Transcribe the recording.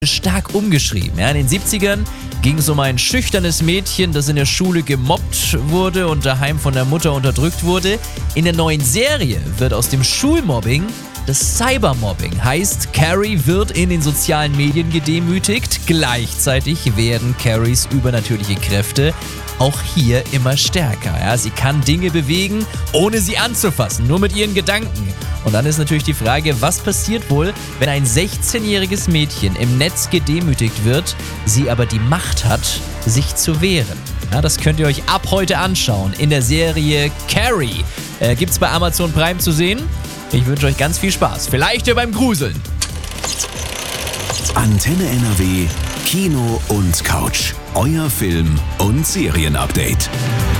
stark umgeschrieben. Ja, in den 70ern ging es um ein schüchternes Mädchen, das in der Schule gemobbt wurde und daheim von der Mutter unterdrückt wurde. In der neuen Serie wird aus dem Schulmobbing das Cybermobbing. Heißt, Carrie wird in den sozialen Medien gedemütigt. Gleichzeitig werden Carries übernatürliche Kräfte auch hier immer stärker. Ja, sie kann Dinge bewegen, ohne sie anzufassen, nur mit ihren Gedanken. Und dann ist natürlich die Frage, was passiert wohl, wenn ein 16-jähriges Mädchen im Netz gedemütigt wird, sie aber die Macht hat, sich zu wehren. Ja, das könnt ihr euch ab heute anschauen in der Serie Carrie. Gibt's bei Amazon Prime zu sehen. Ich wünsche euch ganz viel Spaß. Vielleicht ja beim Gruseln. Antenne NRW, Kino und Couch. Euer Film- und Serienupdate.